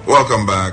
Welcome back.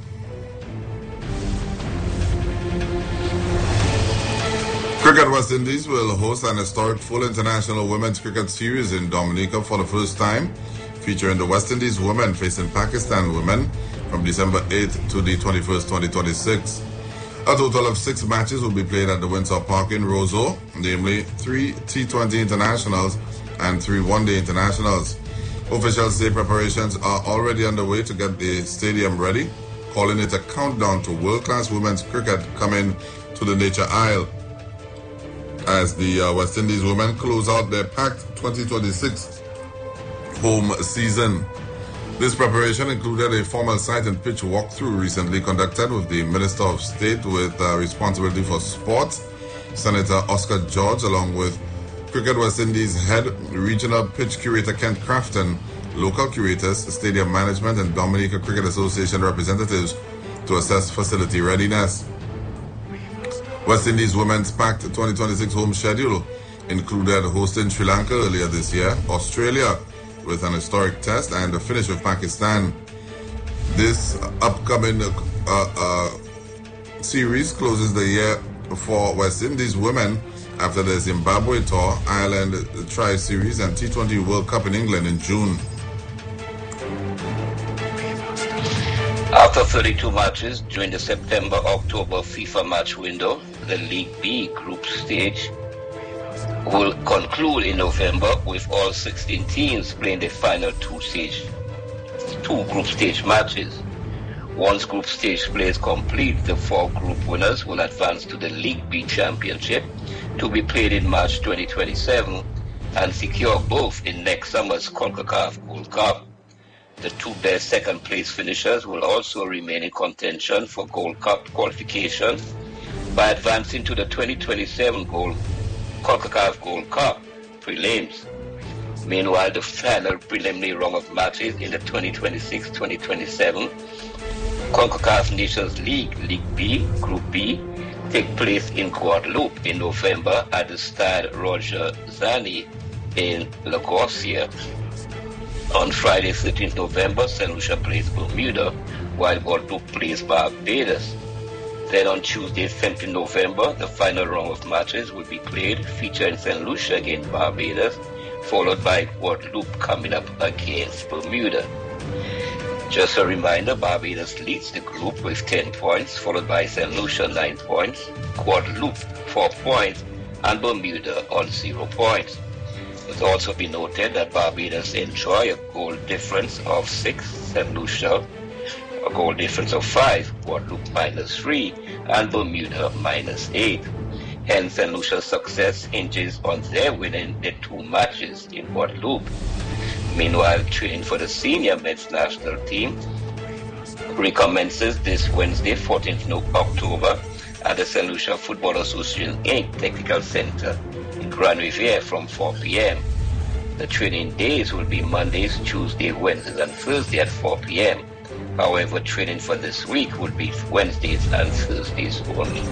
Cricket West Indies will host an historic full international women's cricket series in Dominica for the first time, featuring the West Indies women facing Pakistan women from December 8th to the 21st, 2026. A total of 6 matches will be played at the Windsor Park in Roseau, namely 3 T20 internationals and 3 one-day internationals. Officials say preparations are already underway to get the stadium ready, calling it a countdown to world-class women's cricket coming to the Nature Isle, as the West Indies women close out their packed 2026 home season. This preparation included a formal site and pitch walkthrough recently conducted with the Minister of State with responsibility for sports, Senator Oscar George, along with Cricket West Indies head regional pitch curator Kent Crafton, local curators, stadium management, and Dominica Cricket Association representatives to assess facility readiness. West Indies women's packed 2026 home schedule included hosting Sri Lanka earlier this year, Australia with an historic test, and the finish with Pakistan. This upcoming series closes the year for West Indies women after the Zimbabwe tour, Ireland Tri-Series, and T20 World Cup in England in June. After 32 matches during the September-October FIFA match window, the League B group stage will conclude in November with all 16 teams playing the final two group stage matches. Once group stage play is complete, the 4 group winners will advance to the League B Championship to be played in March 2027 and secure both in next summer's CONCACAF Gold Cup. The 2 best second place finishers will also remain in contention for Gold Cup qualification by advancing to the 2027 CONCACAF Gold Cup prelims. Meanwhile, the final preliminary round of matches in the 2026-2027 CONCACAF Nations League, League B, Group B, take place in Guadeloupe in November at the Stade Roger Zani in Lagos. On Friday, 13th November, St. Lucia plays Bermuda, while Guadeloupe plays Barbados. Then on Tuesday, 15th November, the final round of matches will be played, featuring St. Lucia against Barbados, followed by Guadeloupe coming up against Bermuda. Just a reminder, Barbados leads the group with 10 points, followed by St. Lucia 9 points, Guadeloupe 4 points, and Bermuda on 0 points. It will also be noted that Barbados enjoy a goal difference of 6, St. Lucia a goal difference of 5, Guadeloupe -3, and Bermuda -8. Hence, St. Lucia's success hinges on their winning the 2 matches in Guadeloupe. Meanwhile, training for the senior men's national team recommences this Wednesday, 14th October, at the St. Lucia Football Association Inc. Technical Center in Grand Riviere from 4 p.m. The training days will be Mondays, Tuesdays, Wednesdays, and Thursdays at 4 p.m. However, training for this week will be Wednesdays and Thursdays only.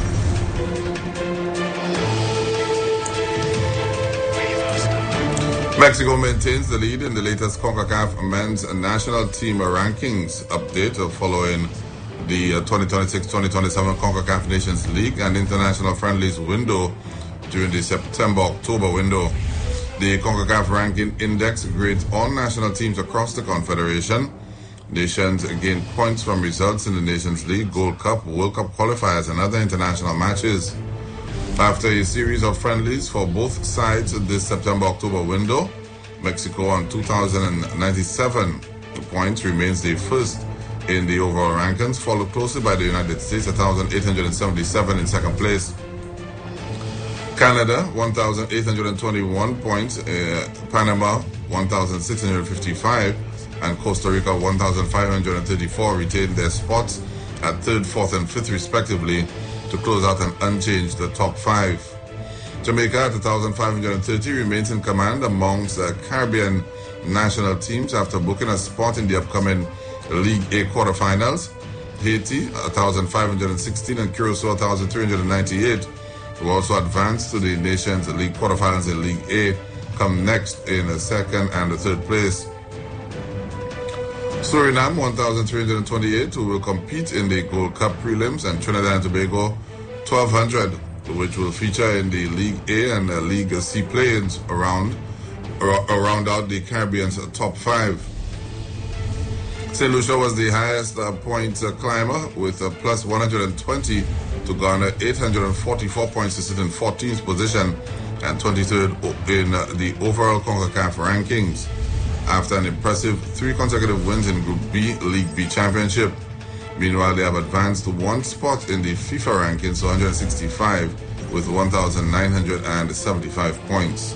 Mexico maintains the lead in the latest CONCACAF men's national team rankings update following the 2026-2027 CONCACAF Nations League and International Friendlies window during the September-October window. The CONCACAF ranking index grades all national teams across the Confederation. Nations gain points from results in the Nations League, Gold Cup, World Cup qualifiers, and other international matches. After a series of friendlies for both sides this September-October window, Mexico on 2,097 points remains the first in the overall rankings, followed closely by the United States, 1,877 in second place. Canada, 1,821 points, Panama, 1,655, and Costa Rica, 1,534 retained their spots at 3rd, 4th, and 5th respectively to close out an unchanged top 5. Jamaica at 1,530 remains in command amongst Caribbean national teams after booking a spot in the upcoming League A quarterfinals. Haiti, 1,516, and Curacao, 1,398, who also advanced to the Nations League quarterfinals in League A, come next in 2nd and 3rd place. Suriname 1,328, who will compete in the Gold Cup prelims, and Trinidad and Tobago 1,200, which will feature in the League A and League C play-ins round out the Caribbean's top 5. St. Lucia was the highest point climber with a plus 120 to garner 844 points to sit in 14th position and 23rd in the overall CONCACAF rankings, after an impressive 3 consecutive wins in Group B League B Championship. Meanwhile, they have advanced to 1 spot in the FIFA rankings, so 165, with 1,975 points.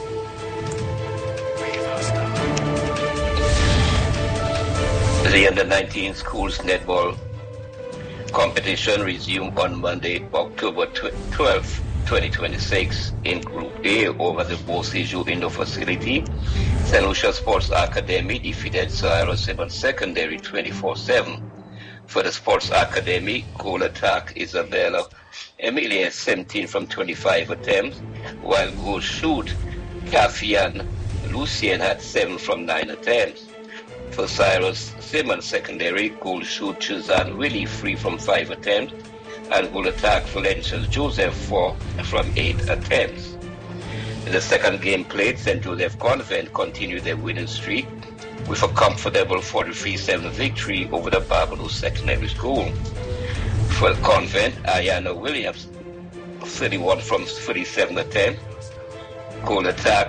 The Under-19 schools netball competition resumed on Monday, October 12, 2026 in Group A over the Beauséjour Indoor Facility. St. Lucia Sports Academy defeated Cyrus Simmons Secondary 24-7. For the Sports Academy, goal attack Isabella Emilia 17 from 25 attempts, while goal shoot Kafian Lucien had 7 from 9 attempts. For Cyrus Simmons Secondary, goal shoot Chizan Willie 3 from 5 attempts, and goal attack Valencia Joseph 4 from 8 attempts. In the second game played, St. Joseph Convent continued their winning streak with a comfortable 43-7 victory over the Barbados Secondary School. For Convent, Ayana Williams 31 from 37 attempts, goal attack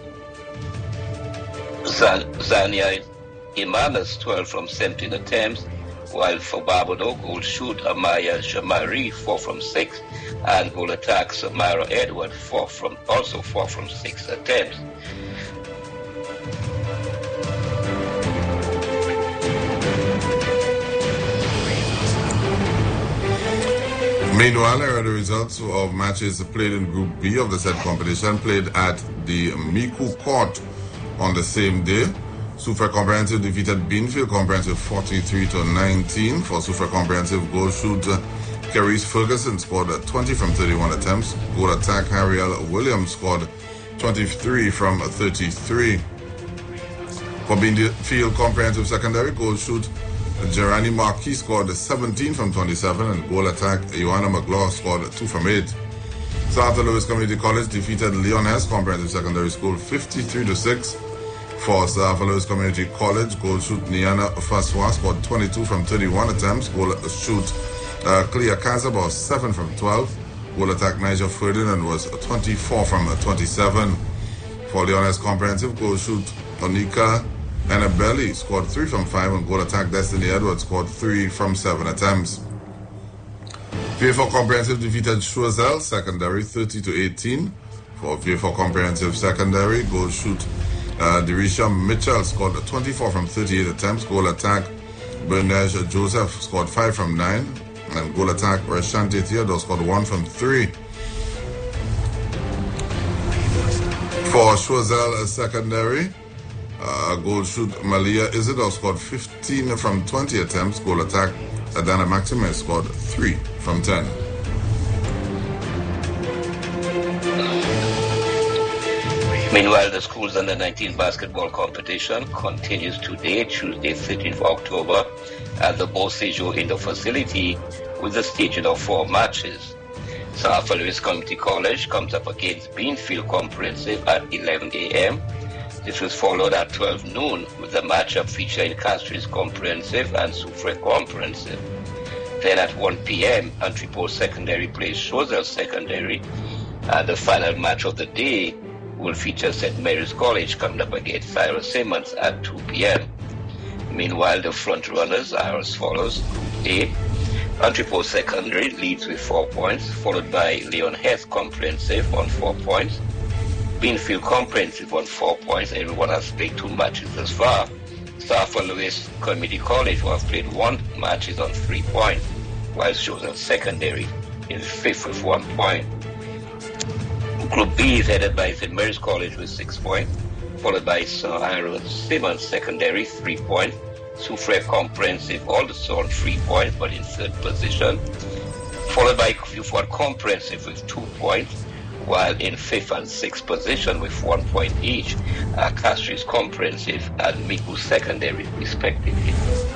Zania Imanas 12 from 17 attempts, while for Barbados, goal shoot Amaya Jamari 4 from 6, and goal attack Samara Edward 4 from 6 attempts. Meanwhile, here are the results of matches played in Group B of the said competition, played at the Miku Court on the same day. Soufrière Comprehensive defeated Beanfield Comprehensive 43-19. For Soufrière Comprehensive, goal shoot Keris Ferguson scored 20 from 31 attempts. Goal attack Harriel Williams scored 23 from 33. For Beanfield Comprehensive Secondary, goal shoot Gerani Marquis scored 17 from 27, and goal attack Joanna McLaugh scored 2 from 8. South Louis Community College defeated Leoness Comprehensive Secondary School 53-6. For South Louis Community College, goal shoot Niana Faswa scored 22 from 31 attempts. Goal shoot Clea Casaba 7 from 12. Goal attack Nigel Ferdinand was 24 from 27. For Leoness Comprehensive, goal shoot Onika Annabelli scored 3 from 5, and goal attack Destiny Edwards scored 3 from 7 attempts. VA4 Comprehensive defeated Choiseul Secondary 30-18. For VA4 Comprehensive Secondary, goal shoot Derisha Mitchell scored 24 from 38 attempts. Goal attack Bernej Joseph scored 5 from 9, and goal attack Rashante Theodore scored 1 from 3. For Choiseul Secondary, goal shoot Malia Isidore scored 15 from 20 attempts. Goal attack Adana Maximus scored 3 from 10. Meanwhile, the school's under-19 basketball competition continues today, Tuesday, 13th October, at the Beauséjour Indoor Facility with the staging of 4 matches. South Louis Community College comes up against Beanfield Comprehensive at 11 a.m. This was followed at 12 noon with the matchup featuring Castries Comprehensive and Soufrière Comprehensive. Then at 1 p.m., Entrepot Secondary plays Choiseul Secondary, and the final match of the day will feature St. Mary's College coming up against Cyrus Simmons at 2 p.m. Meanwhile, the front runners are as follows. Group A, Entrepot Secondary leads with 4 points, followed by Leon Hess Comprehensive on 4 points. Beanfield Comprehensive on 4 points. Everyone has played 2 matches thus far. South Louis Community College, who have played 1 match, is on 3 points, while Choiseul Secondary is 5th with 1 point. Group B is headed by St. Mary's College with 6 points, followed by St. Aaron Simmons Secondary, 3 points. Soufrière Comprehensive also on 3 points, but in 3rd position, followed by Vieux Fort Comprehensive with 2 points, while in 5th and 6th position with 1 point each are Castries Comprehensive and Micoud Secondary, respectively.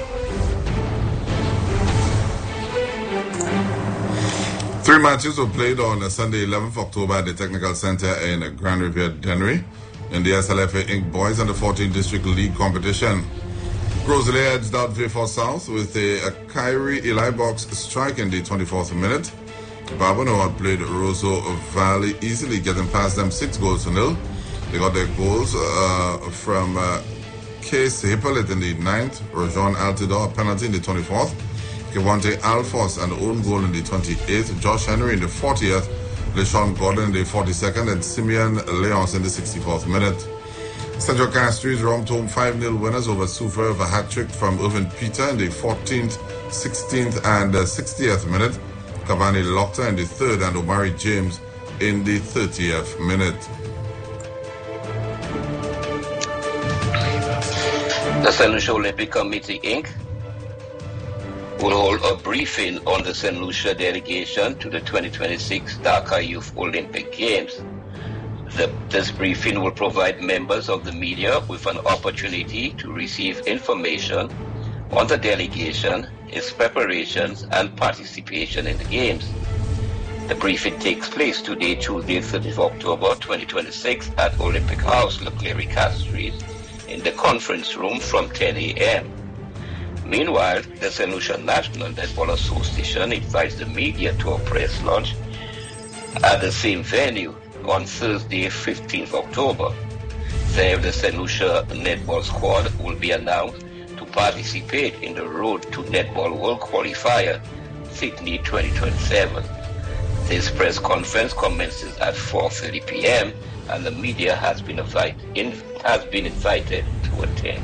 Three matches were played on Sunday, 11th October at the Technical Center in Grand Riviere, Dennery, in the SLFA Inc. Boys and the 14th District League competition. Grosley edged out Vieux-Fort South with a Kyrie Eli box strike in the 24th minute. Babonneau had played Roseau Valley easily, getting past them 6-0. They got their goals from Case Hippolyte in the 9th, Rajon Altidore, a penalty in the 24th, Kevonte Alphonse an own goal in the 28th, Josh Henry in the 40th, LeSean Gordon in the 42nd, and Simeon Leonce in the 64th minute. Central Castries romped home 5-0 winners over Soufrière with a hat-trick from Irvin Peter in the 14th, 16th, and 60th minute, Cavani Lochta in the 3rd, and Omari James in the 30th minute. The St. Lucia Olympic Committee, Inc. will hold a briefing on the St. Lucia delegation to the 2026 Dakar Youth Olympic Games. This briefing will provide members of the media with an opportunity to receive information on the delegation, its preparations, and participation in the Games. The briefing takes place today, Tuesday, 30th October 2026 at Olympic House, Leclerc Castries, in the conference room from 10 a.m. Meanwhile, the St. Lucia National Netball Association invites the media to a press launch at the same venue on Thursday, 15th October. There, the St. Lucia Netball squad will be announced to participate in the Road to Netball World Qualifier, Sydney 2027. This press conference commences at 4:30 p.m. and the media has been invited to attend.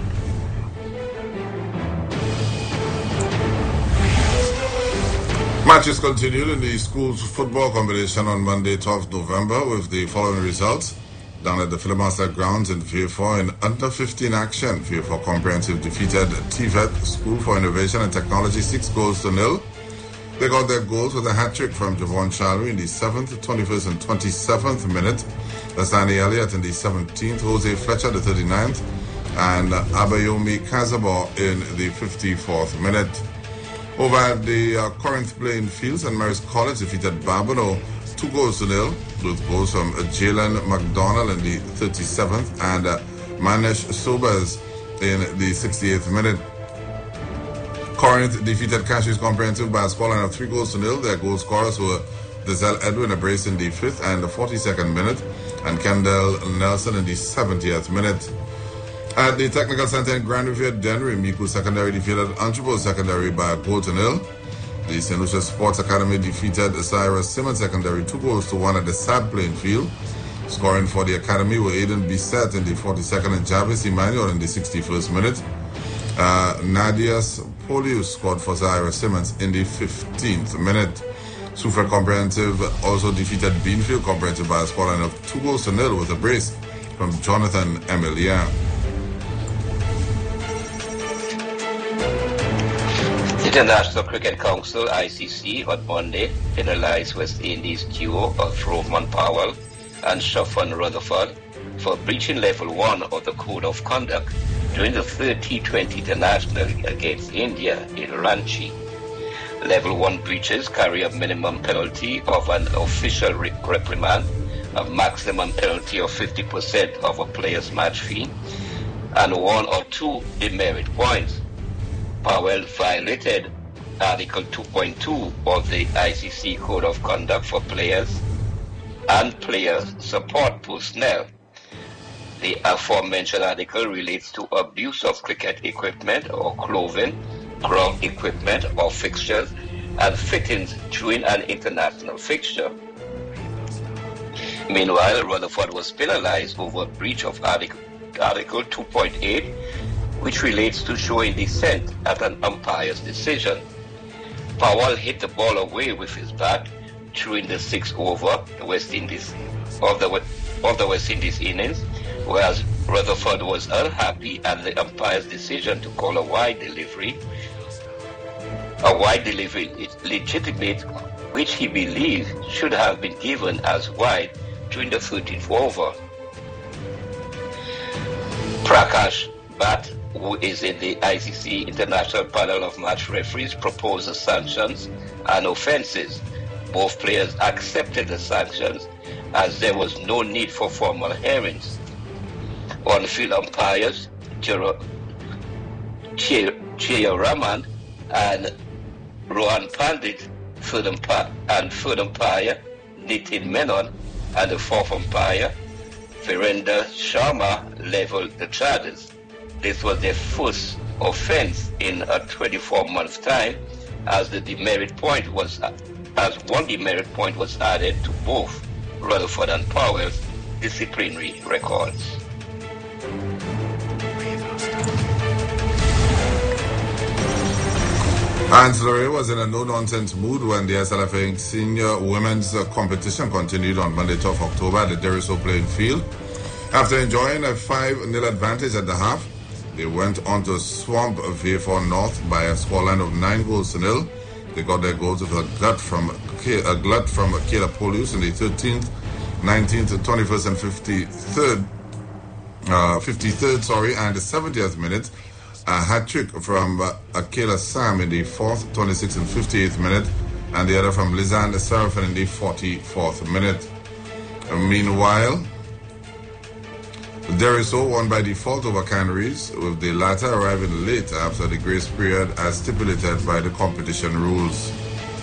Matches continued in the school's football competition on Monday, 12th November, with the following results. Down at the Philomaster grounds in Vieux-Fort in under 15 action, Vieux-Fort Comprehensive defeated TVET School for Innovation and Technology 6-0. They got their goals with a hat-trick from Javon Chalry in the 7th, 21st, and 27th minute. Lasani Elliott in the 17th, Jose Fletcher the 39th, and Abayomi Kazabor in the 54th minute. Over at the Corinth playing fields, St. Mary's College defeated Babonneau 2-0 with goals from Jalen McDonald in the 37th and Manish Sobers in the 68th minute. Corinth defeated Castries Comprehensive by a scoreline of 3-0. Their goal scorers were Dizelle Edwin, a brace in the 5th and the 42nd minute, and Kendall Nelson in the 70th minute. At the Technical Center in Grand Riviere, Dennery, Micoud Secondary defeated Antrebo Secondary by a 0-0. The St. Lucia Sports Academy defeated Cyrus Simmons Secondary 2-1 at the SAB playing field. Scoring for the Academy were Aiden Bissett in the 42nd and Jarvis Emmanuel in the 61st minute. Nadias Polius scored for Cyrus Simmons in the 15th minute. Soufrière Comprehensive also defeated Beanfield Comprehensive by a scoreline of 2-0 with a brace from Jonathan Emilien. International Cricket Council, ICC, on Monday penalized West Indies duo of Roman Powell and Shafan Rutherford for breaching level 1 of the Code of Conduct during the third T20 International against India in Ranchi. Level 1 breaches carry a minimum penalty of an official reprimand, a maximum penalty of 50% of a player's match fee, and 1 or 2 demerit points. Powell violated Article 2.2 of the ICC Code of Conduct for players and player support personnel. The aforementioned article relates to abuse of cricket equipment or clothing, ground equipment or fixtures and fittings during an international fixture. Meanwhile, Rutherford was penalized over breach of Article 2.8, which relates to showing dissent at an umpire's decision. Powell hit the ball away with his bat during the 6th over of the West Indies innings, whereas Rutherford was unhappy at the umpire's decision to call a wide delivery legitimate, which he believed should have been given as wide during the 13th over. Prakash Bhatt, who is in the ICC International Panel of Match Referees, proposed the sanctions and offences. Both players accepted the sanctions as there was no need for formal hearings. On-field umpires Jayaraman and Rohan Pandit, third umpire Nitin Menon, and the fourth umpire Virender Sharma leveled the charges. This was their first offence in a 24-month time, as one demerit point was added to both Rutherford and Powell's disciplinary records. Ancillary was in a no-nonsense mood when the SLFA Senior Women's Competition continued on Monday, 12th October at the Deriso playing field. After enjoying a 5-0 advantage at the half, they went on to swamp Vieux-Fort North by a scoreline of 9-0. They got their goals with a glut from Kayla Polius in the 13th, 19th, 21st, and 53rd, and the 70th minute. A hat-trick from Akela Sam in the 4th, 26th, and 58th minute, and the other from Lizanne Seraphin in the 44th minute. Meanwhile, Deriso won by default over Canaries, with the latter arriving late after the grace period as stipulated by the competition rules.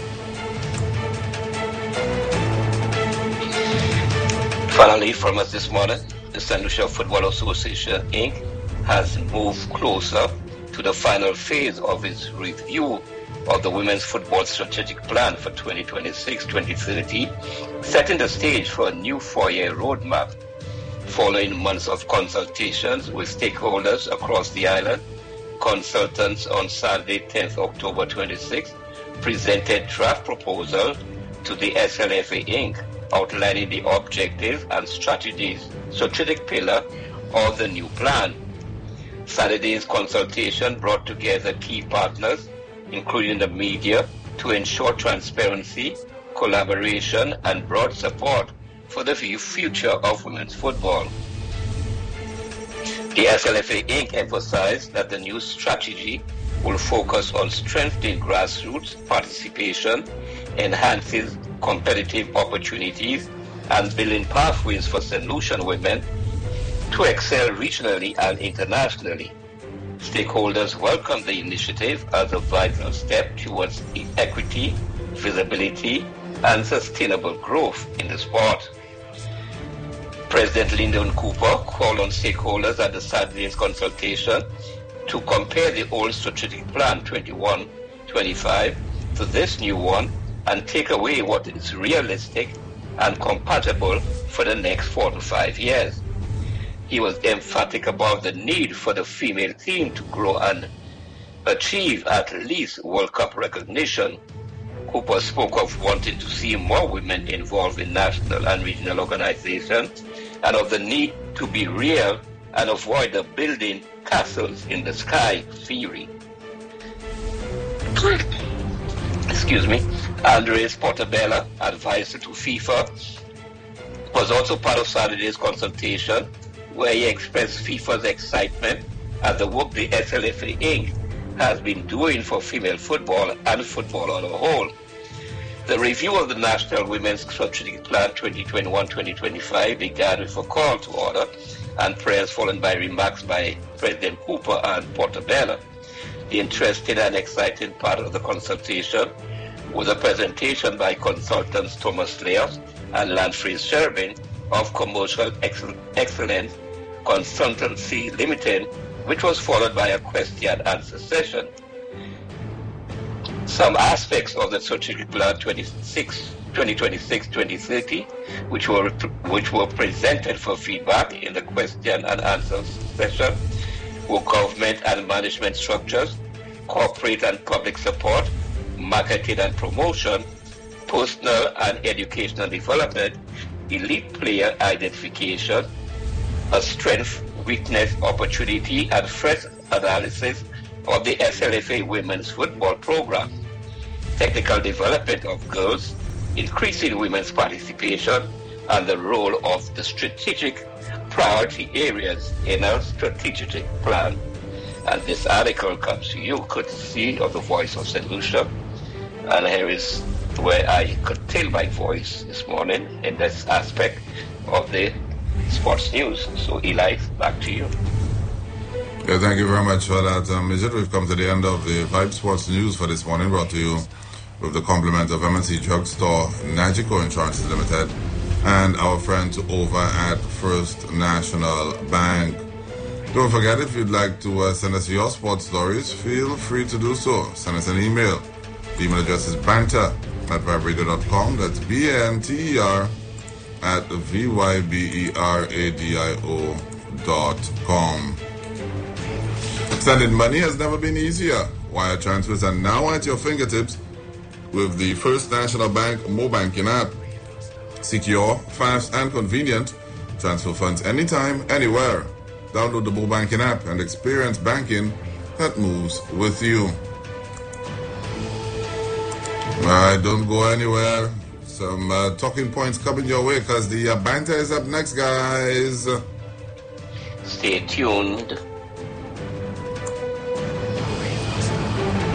Finally, from us this morning, the St. Lucia Football Association, Inc. has moved closer to the final phase of its review of the Women's Football Strategic Plan for 2026-2030, setting the stage for a new 4-year roadmap. Following months of consultations with stakeholders across the island, consultants on Saturday, 10th October 26, presented draft proposal to the SLFA Inc. outlining the objectives and strategic pillar of the new plan. Saturday's consultation brought together key partners, including the media, to ensure transparency, collaboration, and broad support for the future of women's football. The SLFA Inc. emphasized that the new strategy will focus on strengthening grassroots participation, enhancing competitive opportunities, and building pathways for St. Lucian women to excel regionally and internationally. Stakeholders welcomed the initiative as a vital step towards equity, visibility, and sustainable growth in the sport. President Lyndon Cooper called on stakeholders at the Saturday's consultation to compare the old strategic plan 21-25 to this new one and take away what is realistic and compatible for the next 4 to 5 years. He was emphatic about the need for the female team to grow and achieve at least World Cup recognition. Cooper spoke of wanting to see more women involved in national and regional organizations and of the need to be real and avoid the building castles in the sky theory. Andres Portabella, advisor to FIFA, was also part of Saturday's consultation, where he expressed FIFA's excitement at the work the SLFA Inc. has been doing for female football and football on a whole. The review of the National Women's Strategic Plan 2021-2025 began with a call to order and prayers followed by remarks by President Cooper and Portabella. The interesting and exciting part of the consultation was a presentation by consultants Thomas Lear and Lanfries Sherbin of Commercial Excellence Consultancy Limited, which was followed by a question and answer session. Some aspects of the Strategic Plan 2026-2030, which were presented for feedback in the question and answer session, were government and management structures, corporate and public support, marketing and promotion, personal and educational development, elite player identification, a strength, weakness, opportunity, and threat analysis of the SLFA women's football program, technical development of girls, increasing women's participation, and the role of the strategic priority areas in a strategic plan. And this article comes to you courtesy of the Voice of St. Lucia. And here is where I curtail my voice this morning in this aspect of the sports news. So, Eli, back to you. Yeah, thank you very much for that, Midget. We've come to the end of the Vibe Sports News for this morning, brought to you with the complement of MNC Drugstore, Nagico Insurance Limited, and our friends over at First National Bank. Don't forget, if you'd like to send us your sports stories, feel free to do so. Send us an email. The email address is banter@viberadio.com. That's BANTER at VYBERADIO.com. Sending money has never been easier. Wire transfers are now at your fingertips with the First National Bank Mo Banking app. Secure, fast, and convenient. Transfer funds anytime, anywhere. Download the Mo Banking app and experience banking that moves with you. Alright, don't go anywhere. Some talking points coming your way because the banter is up next, guys. Stay tuned.